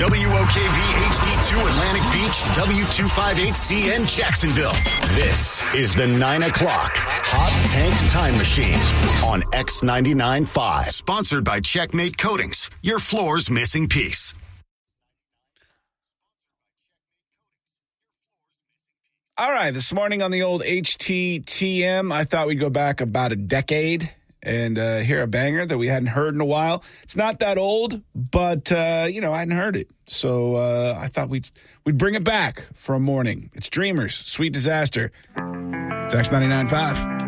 WOKV HD2 Atlantic Beach, W258CN Jacksonville. This is the 9 o'clock Hot Tank Time Machine on X99.5. Sponsored by Checkmate Coatings, your floor's missing piece. All right, this morning on the old HTTM, I thought we'd go back about a decade and hear a banger that we hadn't heard in a while. It's not that old, but, I hadn't heard it. So I thought we'd bring it back for a morning. It's Dreamers, Sweet Disaster. It's X99.5.